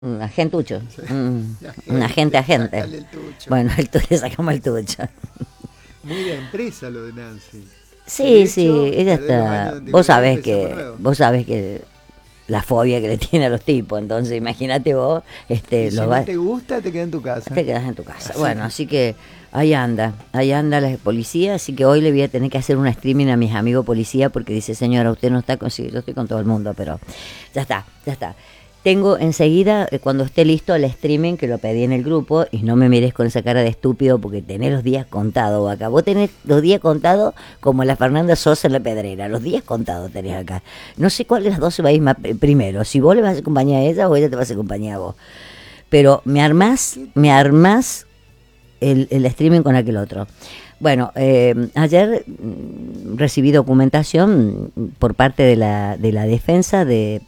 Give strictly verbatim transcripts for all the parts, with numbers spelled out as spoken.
Un agentucho. Sí. Un, La un agente gente, agente. sácale el tucho. Bueno, el tu- le sacamos el tucho. Muy de empresa lo de Nancy. Que Sí, de sí, hecho, ella perdés los años está. de Vos antigüedad y sabés empezás por que. nuevo. Vos sabés que la fobia que le tiene a los tipos. Entonces, imagínate vos, este, Y si los no va, te gusta, te quedas en tu casa. te quedas en tu casa. Así Bueno, que, así que ahí anda, ahí anda la policía. Así que hoy le voy a tener que hacer un streaming a mis amigos policía porque dice, señora, usted no está con. Sí, yo estoy con todo el mundo, pero ya está, ya está. Tengo enseguida, eh, cuando esté listo, el streaming que lo pedí en el grupo, y no me mires con esa cara de estúpido porque tenés los días contados acá. Vos tenés los días contados como la Fernanda Sosa en la Pedrera, los días contados tenés acá. No sé cuál de las dos se va a ir más eh, primero, si vos le vas a acompañar a ella o ella te va a acompañar a vos. Pero me armás, ¿qué me te- armás el, el streaming con aquel otro. Bueno, eh, ayer mm, recibí documentación mm, por parte de la, de la defensa de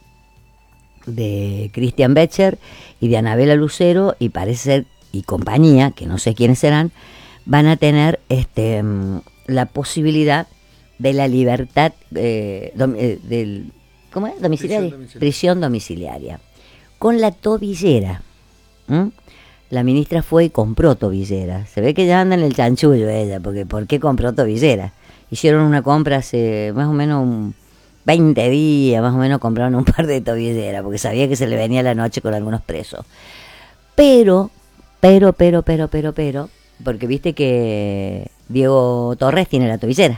de Christian Becher y de Anabela Lucero y parece ser, y compañía, que no sé quiénes serán, van a tener este mm, la posibilidad de la libertad eh, dom- eh, del ¿cómo es? Domiciliaria. Prisión domiciliaria. Prisión domiciliaria. Con la tobillera. ¿m? La ministra fue y compró tobillera. Se ve que ya anda en el chanchullo ella, porque ¿por qué compró tobillera? Hicieron una compra hace más o menos un veinte días, más o menos compraron un par de tobilleras, porque sabía que se le venía la noche con algunos presos. Pero, pero, pero, pero, pero, pero, porque viste que Diego Torres tiene la tobillera.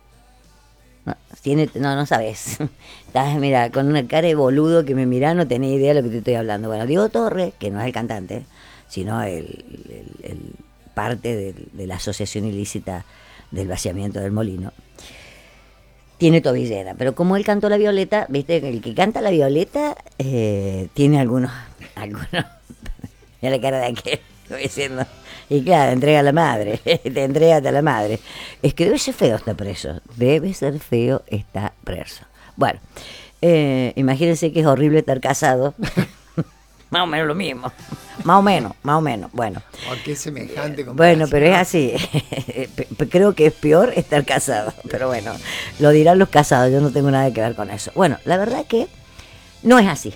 No, tiene, no, no sabes. Estás, mira, con una cara de boludo que me mirá, no tenés idea de lo que te estoy hablando. Bueno, Diego Torres, que no es el cantante, sino el, el- el parte del- de la asociación ilícita del vaciamiento del molino, tiene tobillera. Pero como él cantó la Violeta, viste, el que canta la Violeta eh, tiene algunos, algunos, mira la cara de aquel, voy diciendo. Y claro, entrega a la madre, te entrega a la madre. Es que debe ser feo estar preso, debe ser feo estar preso. Bueno, eh, imagínense que es horrible estar casado, más o menos lo mismo, más o menos, más o menos, bueno. ¿Por qué semejante Bueno, comparación? pero es así. Pe- pe- Creo que es peor estar casado. Pero bueno, lo dirán los casados. Yo no tengo nada que ver con eso. Bueno, la verdad que no es así.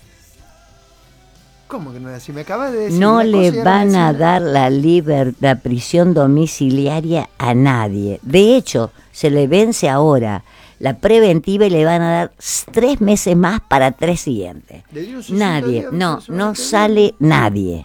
¿Cómo que no es así? Me acabas de decir No una le cosa y ahora me van decís a la- dar la libertad, la prisión domiciliaria a nadie. De hecho, se le vence ahora la preventiva y le van a dar s- tres meses más para tres siguientes. Le dieron sus cinco Nadie, días, no, se no van a sale nadie.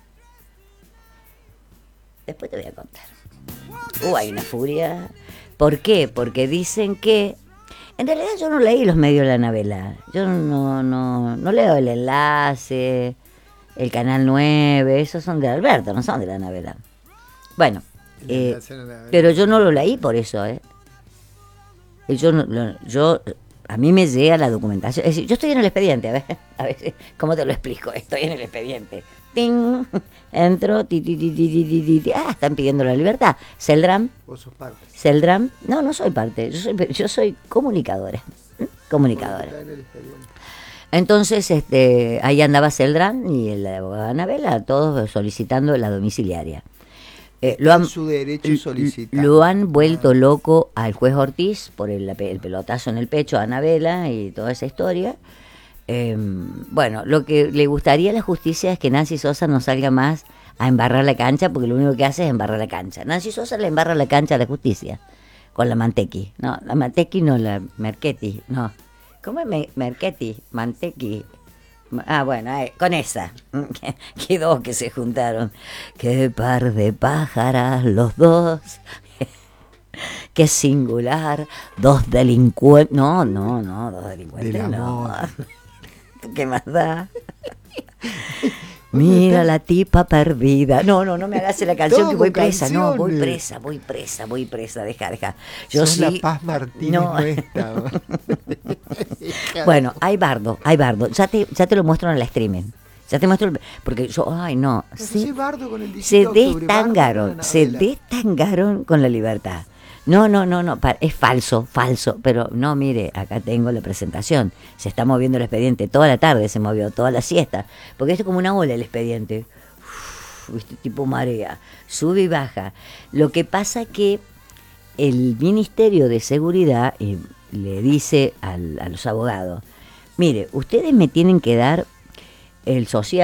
Después te voy a contar. Uh, hay una furia. ¿Por qué? Porque dicen que... En realidad yo no leí los medios de la novela. Yo no, no, no leo el enlace, el canal nueve, esos son de Alberto, no son de la novela. Bueno, El eh, enlace no la- pero yo no lo leí por eso, ¿eh? Y Yo, no- lo- yo, a mí me llega la documentación. Es decir, yo estoy en el expediente, a ver, a ver, ¿cómo te lo explico? Estoy en el expediente. ¡Ting! Entro, ti, ti, ti, ti, ti, ti, ti, ti. Ah, están pidiendo la libertad. Celdram, Vos sos parte. Celdram, no, no soy parte, yo soy, yo soy comunicadora. ¿m? Comunicadora. Está en el expediente. Entonces, este, ahí andaba Celdrán y la abogada Anabela, todos solicitando la domiciliaria. Eh, lo Está han, en su derecho l- solicitar. lo han vuelto Ah. loco al juez Ortiz por el, el pelotazo en el pecho a Anabela y toda esa historia. Eh, bueno, lo que le gustaría a la justicia es que Nancy Sosa no salga más a embarrar la cancha, porque lo único que hace es embarrar la cancha. Nancy Sosa le embarra la cancha a la justicia con la Mantequi. No, la Mantequi no, la Merchetti, no. ¿Cómo es Me- Merchetti? Mantequi. Ah, bueno, eh, con esa. Qué, qué dos que se juntaron. Qué par de pájaras los dos. Qué singular. Dos delincuentes. No, no, no, dos delincuentes. Del No. amor. ¿Qué más da? Mira la tipa perdida. No, no, no me hagas la canción Todo que voy con presa. No, voy canciones. presa, voy presa, voy presa. Deja, deja. Yo Sos sí. la Paz Martínez No. nuestra. Bueno, hay bardo, hay bardo. Ya te, ya te lo muestro en el streaming. Ya te muestro, el- porque yo, ay no, No sé se, si Bardo con el se diecisiete de octubre, Bardo destangaron, con la se novela. destangaron con la libertad. No, no, no, no, pa- es falso, falso, pero no, mire, acá tengo la presentación. Se está moviendo el expediente, toda la tarde se movió, toda la siesta, porque esto es como una ola el expediente. Uf, viste, tipo marea, sube y baja. Lo que pasa que el Ministerio de Seguridad eh, le dice al- a los abogados, mire, ustedes me tienen que dar el social